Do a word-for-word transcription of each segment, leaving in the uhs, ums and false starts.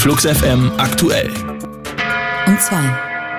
Flux F M aktuell. Und zwei.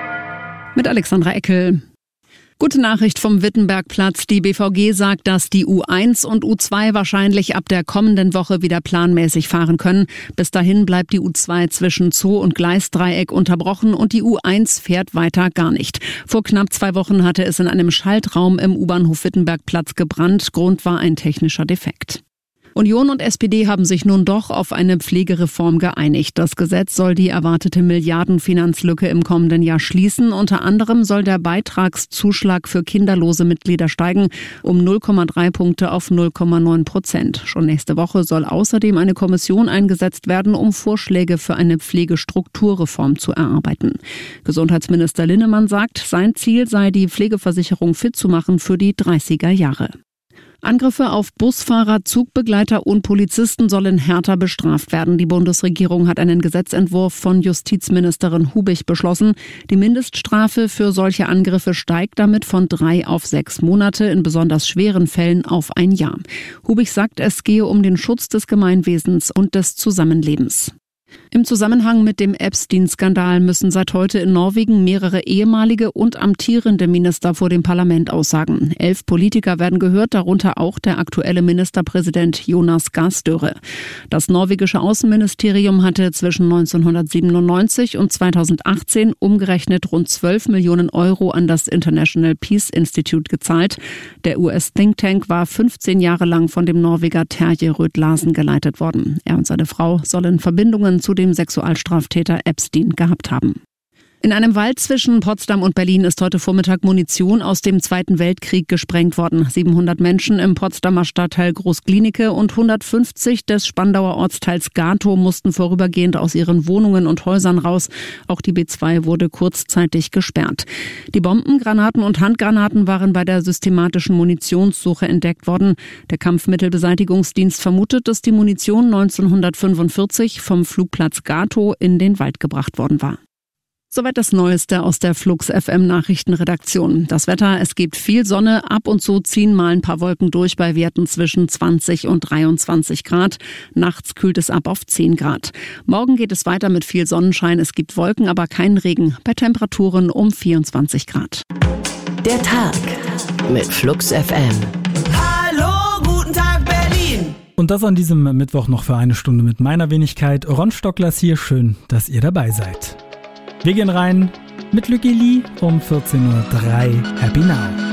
Mit Alexandra Eckel. Gute Nachricht vom Wittenbergplatz. Die B V G sagt, dass die U eins und U zwei wahrscheinlich ab der kommenden Woche wieder planmäßig fahren können. Bis dahin bleibt die U zwei zwischen Zoo und Gleisdreieck unterbrochen und die U eins fährt weiter gar nicht. Vor knapp zwei Wochen hatte es in einem Schaltraum im U-Bahnhof Wittenbergplatz gebrannt. Grund war ein technischer Defekt. Union und S P D haben sich nun doch auf eine Pflegereform geeinigt. Das Gesetz soll die erwartete Milliardenfinanzlücke im kommenden Jahr schließen. Unter anderem soll der Beitragszuschlag für kinderlose Mitglieder steigen um null Komma drei Punkte auf null Komma neun Prozent. Schon nächste Woche soll außerdem eine Kommission eingesetzt werden, um Vorschläge für eine Pflegestrukturreform zu erarbeiten. Gesundheitsminister Linnemann sagt, sein Ziel sei, die Pflegeversicherung fit zu machen für die dreißiger Jahre. Angriffe auf Busfahrer, Zugbegleiter und Polizisten sollen härter bestraft werden. Die Bundesregierung hat einen Gesetzentwurf von Justizministerin Hubich beschlossen. Die Mindeststrafe für solche Angriffe steigt damit von drei auf sechs Monate, in besonders schweren Fällen auf ein Jahr. Hubich sagt, es gehe um den Schutz des Gemeinwesens und des Zusammenlebens. Im Zusammenhang mit dem Epstein-Skandal müssen seit heute in Norwegen mehrere ehemalige und amtierende Minister vor dem Parlament aussagen. Elf Politiker werden gehört, darunter auch der aktuelle Ministerpräsident Jonas Gahr Støre. Das norwegische Außenministerium hatte zwischen neunzehnhundertsiebenundneunzig und zweitausendachtzehn umgerechnet rund zwölf Millionen Euro an das International Peace Institute gezahlt. Der U S-Think Tank war fünfzehn Jahre lang von dem Norweger Terje Rød-Larsen geleitet worden. Er und seine Frau sollen Verbindungen zu dem Sexualstraftäter Epstein gehabt haben. In einem Wald zwischen Potsdam und Berlin ist heute Vormittag Munition aus dem Zweiten Weltkrieg gesprengt worden. siebenhundert Menschen im Potsdamer Stadtteil Groß-Glienicke und hundertfünfzig des Spandauer Ortsteils Gatow mussten vorübergehend aus ihren Wohnungen und Häusern raus. Auch die B zwei wurde kurzzeitig gesperrt. Die Bomben, Granaten und Handgranaten waren bei der systematischen Munitionssuche entdeckt worden. Der Kampfmittelbeseitigungsdienst vermutet, dass die Munition neunzehnhundertfünfundvierzig vom Flugplatz Gatow in den Wald gebracht worden war. Soweit das Neueste aus der Flux F M Nachrichtenredaktion. Das Wetter, es gibt viel Sonne, ab und zu ziehen mal ein paar Wolken durch bei Werten zwischen zwanzig und dreiundzwanzig Grad. Nachts kühlt es ab auf zehn Grad. Morgen geht es weiter mit viel Sonnenschein, es gibt Wolken, aber keinen Regen, bei Temperaturen um vierundzwanzig Grad. Der Tag mit Flux F M. Hallo, guten Tag Berlin! Und das an diesem Mittwoch noch für eine Stunde mit meiner Wenigkeit. Ron Stocklers hier, schön, dass ihr dabei seid. Wir gehen rein mit Lucky Lee um vierzehn Uhr drei. Happy Now.